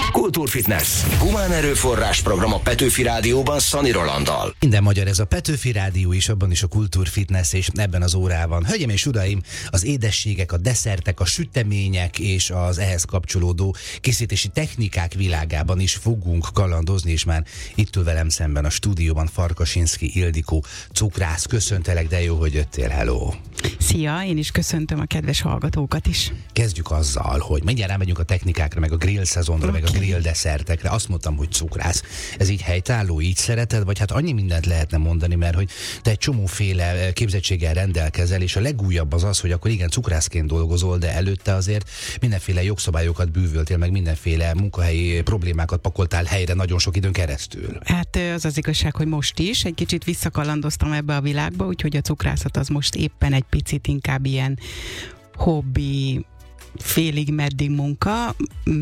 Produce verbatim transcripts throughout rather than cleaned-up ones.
Kultúrfitness. Humán erőforrás program a Petőfi Rádióban Szani Rolanddal. Minden magyar, ez a Petőfi Rádió is, abban is a Kultúrfitness, és ebben az órában. Hölgyeim és uraim, az édességek, a desszertek, a sütemények és az ehhez kapcsolódó készítési technikák világában is fogunk kalandozni, és már itt ül velem szemben a stúdióban Farkasinszky Ildikó cukrász. Köszöntelek, de jó, hogy jöttél, hello! Szia, én is köszöntöm a kedves hallgatókat is. Kezdjük azzal, hogy mindjárt rámegyünk a technikákra, meg a grill szezonra, okay. meg a grill desszertekre. Azt mondtam, hogy cukrász. Ez így helytálló, így szereted? Vagy hát annyi mindent lehetne mondani, mert hogy te egy csomóféle képzettséggel rendelkezel, és a legújabb az az, hogy akkor igen, cukrászként dolgozol, de előtte azért mindenféle jogszabályokat bűvöltél, meg mindenféle munkahelyi problémákat pakoltál helyre nagyon sok időn keresztül. Hát az az igazság, hogy most is egy kicsit visszakalandoztam ebbe a világba, úgyhogy a cukrászat az most éppen egy picit inkább ilyen hobbi, félig meddig munka,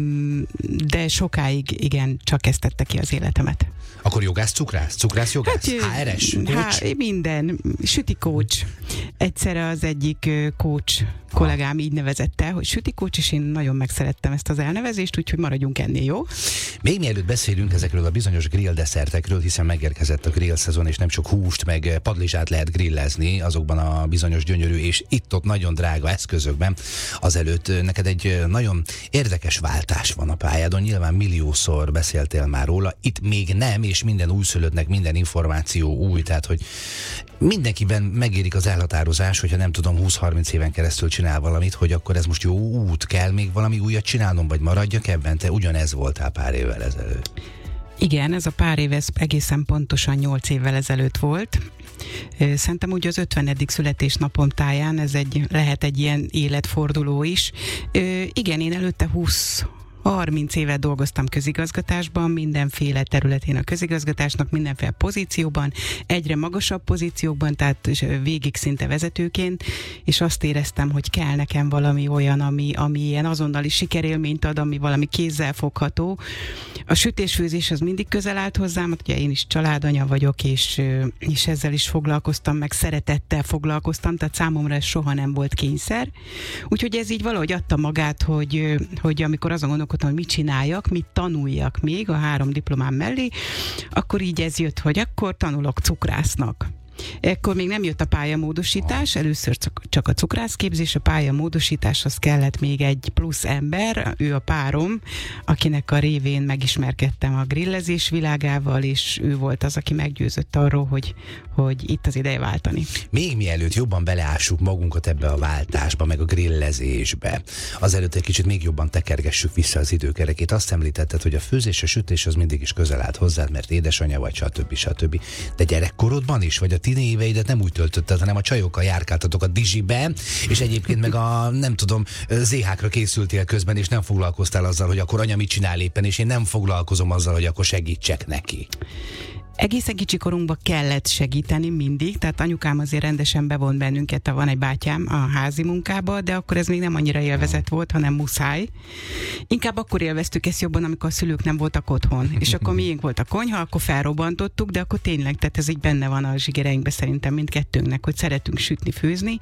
de sokáig igen, csak ezt tette ki az életemet. Akkor jogász, cukrász? Cukrász, jogász? Hát, há er es? Há, minden. Süti coach. Egyszerre az egyik coach kollégám így nevezette, hogy süti coach, és én nagyon megszerettem ezt az elnevezést, úgyhogy maradjunk ennél, jó? Még mielőtt beszélünk ezekről a bizonyos grill desszertekről, hiszen megérkezett a grill szezon, és nem csak húst, meg padlizsát lehet grillezni azokban a bizonyos gyönyörű és itt-ott nagyon drága eszközökben. Azelőtt neked egy nagyon érdekes váltás van a pályádon, nyilván milliószor beszéltél már róla, itt még nem, és minden újszülöttnek minden információ új, tehát hogy mindenkiben megérik az elhatározás, hogyha nem tudom, húsz-harminc éven keresztül csinál valamit, hogy akkor ez most jó út, kell még valami újat csinálnom, vagy maradjak ebben? Te ugyanez voltál pár évvel ezelőtt. Igen, ez a pár év, ez egészen pontosan nyolc évvel ezelőtt volt. Szerintem úgy az ötvenedik születésnapom táján ez egy, lehet egy ilyen életforduló is. Igen, én előtte húsz harminc évet dolgoztam közigazgatásban, mindenféle területén a közigazgatásnak, mindenféle pozícióban, egyre magasabb pozíciókban, tehát végig szinte vezetőként, és azt éreztem, hogy kell nekem valami olyan, ami, ami ilyen azonnali sikerélményt ad, ami valami kézzelfogható. A sütésfőzés az mindig közel állt hozzám, ugye én is családanya vagyok, és, és ezzel is foglalkoztam, meg szeretettel foglalkoztam, tehát számomra ez soha nem volt kényszer. Úgyhogy ez így valahogy adta magát, hogy, hogy amikor azon gondolkodtam, hogy mit csináljak, mit tanuljak még a három diplomám mellé, akkor így ez jött, hogy akkor tanulok cukrásznak. Ekkor még nem jött a pályamódosítás, először csak a cukrászképzés, a pályamódosításhoz kellett még egy plusz ember, ő a párom, akinek a révén megismerkedtem a grillezés világával, és ő volt az, aki meggyőzött arról, hogy, hogy itt az ideje váltani. Még mielőtt jobban beleássuk magunkat ebbe a váltásba, meg a grillezésbe, azelőtt egy kicsit még jobban tekergessük vissza az időkerekét. Azt említetted, hogy a főzés, a sütés az mindig is közel állt hozzád, mert édesanyja vagy, stb. stb. De gyerekkorodban is, vagy a tini éveidet nem úgy töltötted, hanem a csajokkal járkáltatok a dizsibe, és egyébként meg a, nem tudom, zé há-kra készültél közben, és nem foglalkoztál azzal, hogy akkor anya mit csinál éppen, és én nem foglalkozom azzal, hogy akkor segítsek neki. Egészen kicsi korunkban kellett segíteni mindig, tehát anyukám azért rendesen bevont bennünket, van egy bátyám a házi munkába, de akkor ez még nem annyira élvezet volt, hanem muszáj. Inkább akkor élveztük ezt jobban, amikor a szülők nem voltak otthon. És akkor miénk volt a konyha, akkor felrobbantottuk, de akkor tényleg, tehát ez így benne van a zsigereinkben szerintem mindkettőnknek, hogy szeretünk sütni, főzni.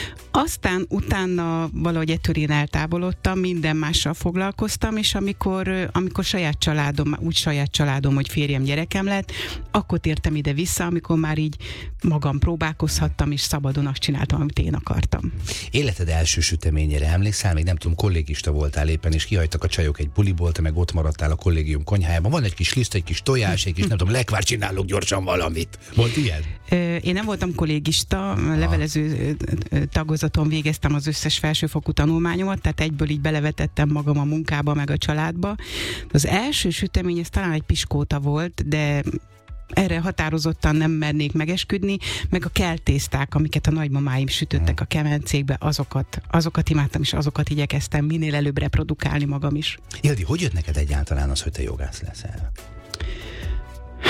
Aztán utána valahogy ettől én eltávolodtam, minden mással foglalkoztam, és amikor, amikor saját családom, úgy saját családom, hogy férjem, gyerekem lett, akkor tértem ide-vissza, amikor már így magam próbálkozhattam, és szabadon azt csináltam, amit én akartam. Életed első süteményére emlékszel? Még nem tudom, kollégista voltál éppen, és kihagytak a csajok egy buliból, te meg ott maradtál a kollégium konyhájában. Van egy kis liszt, egy kis tojás, egy kis, nem tudom, lekvár, csinálok gyorsan valamit. Volt ilyen? Én nem voltam kollégista, levelező tagozaton végeztem az összes felsőfokú tanulmányomat, tehát egyből így belevetettem magam a munkába, meg a családba. Az első sütemény, ez talán egy piskóta volt, de erre határozottan nem mernék megesküdni, meg a keltészták, amiket a nagymamáim sütöttek a kemencékbe, azokat, azokat imádtam, és azokat igyekeztem minél előbb reprodukálni magam is. Ildi, hogy jött neked egyáltalán az, hogy te jogász leszel?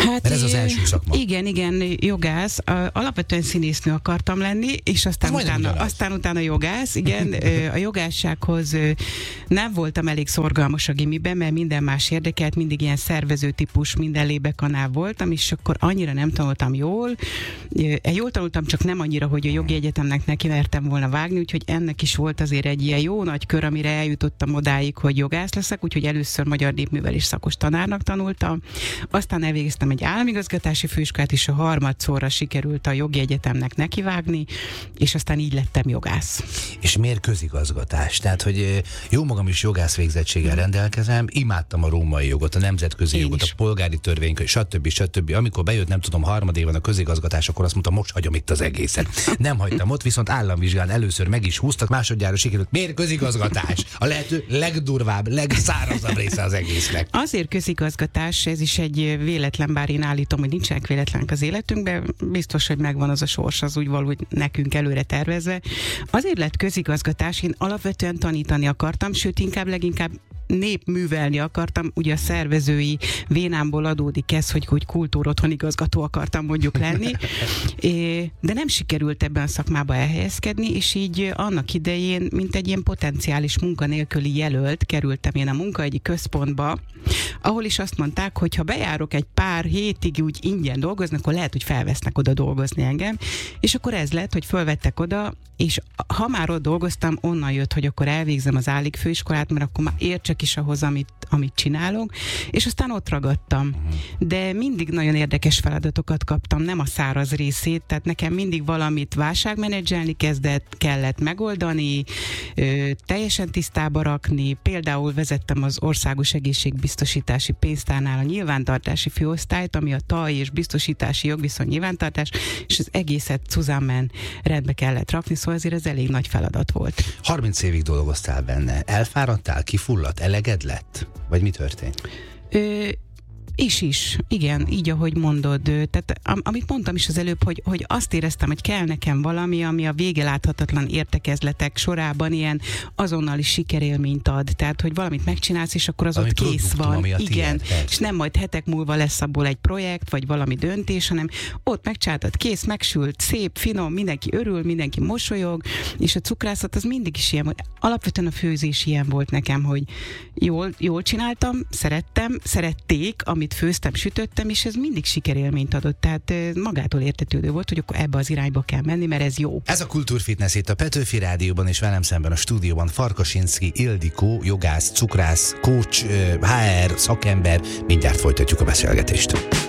Hát, Mert ez az első szakma. Igen, igen, jogász. Alapvetően színésznő akartam lenni, és aztán, utána, aztán utána jogász. Igen, a jogássághoz nem voltam elég szorgalmas a gimiben, mert minden más érdekelt, mindig ilyen szervező típus, minden lébekanál voltam, és akkor annyira nem tanultam jól. Jól tanultam, csak nem annyira, hogy a jogi egyetemnek neki mertem volna vágni, úgyhogy ennek is volt azért egy ilyen jó nagy kör, amire eljutottam odáig, hogy jogász leszek, úgyhogy először magyar népművelés szakos tanárnak tanultam. Aztán elvégeztem egy államigazgatási főiskolát, és a harmadszorra sikerült a jogi egyetemnek nekivágni, és aztán így lettem jogász. És miért közigazgatás? Tehát, hogy jó magam is jogász végzettséggel rendelkezem, imádtam a római jogot, a nemzetközi Én jogot, is. a polgári törvényt, stb. stb. Amikor bejött, nem tudom, harmadévan a közigazgatás, akkor azt mondtam, most hagyom itt az egészet. Nem hagytam ott, viszont államvizsgán először meg is húztak, másodjára sikerült. Miért közigazgatás? A lehető legdurvább, legszárazabb része az egésznek. Azért közigazgatás, ez is egy véletlen, bár én állítom, hogy nincsenek véletlenek az életünkben, biztos, hogy megvan az a sors, az úgy valahogy nekünk előre tervezve. Azért lett közigazgatás, én alapvetően tanítani akartam, sőt, inkább leginkább népművelni akartam, ugye a szervezői vénámból adódik ez, hogy, hogy kultúrotthon igazgató akartam mondjuk lenni, de nem sikerült ebben a szakmába elhelyezkedni, és így annak idején, mint egy ilyen potenciális munkanélküli jelölt kerültem én a munkaegyi központba, ahol is azt mondták, hogy ha bejárok egy pár hétig úgy ingyen dolgozni, akkor lehet, hogy felvesznek oda dolgozni engem, és akkor ez lett, hogy fölvettek oda, és ha már ott dolgoztam, onnan jött, hogy akkor elvégzem az állik főiskolát, mert akkor már értsek is ahhoz, amit, amit csinálok, és aztán ott ragadtam. De mindig nagyon érdekes feladatokat kaptam, nem a száraz részét, tehát nekem mindig valamit válságmenedzselni kezdett, kellett megoldani, ö, teljesen tisztába rakni, például vezettem az Országos Egészségbiztosítási Pénztárnál a nyilvántartási főosztályt, ami a taj és biztosítási jogviszony nyilvántartás, és az egészet Cuzamen rendbe kellett rakni, szóval azért ez elég nagy feladat volt. harminc évig dolgoztál benne. Elfáradtál, kifulladt, eleged lett? Vagy mi történt? Ö, És is, igen, így ahogy mondod. Tehát am, amit mondtam is az előbb, hogy, hogy azt éreztem, hogy kell nekem valami, ami a vége láthatatlan értekezletek sorában ilyen azonnali sikerélményt ad. Tehát, hogy valamit megcsinálsz, és akkor az Valami ott kész produktum, van. ami a Igen, tiéd, és nem majd hetek múlva lesz abból egy projekt, vagy valami döntés, hanem ott megcsináltad, kész, megsült, szép, finom, mindenki örül, mindenki mosolyog, és a cukrászat az mindig is ilyen volt. Alapvetően a főzés ilyen volt nekem, hogy jól, jól csináltam, szerettem, szerették, amit főztem, sütöttem, és ez mindig sikerélményt adott. Tehát magától értetődő volt, hogy akkor ebbe az irányba kell menni, mert ez jó. Ez a Kultúrfitness itt a Petőfi Rádióban, és velem szemben a stúdióban Farkasinszky Ildikó, jogász, cukrász, coach, há er szakember. Mindjárt folytatjuk a beszélgetést.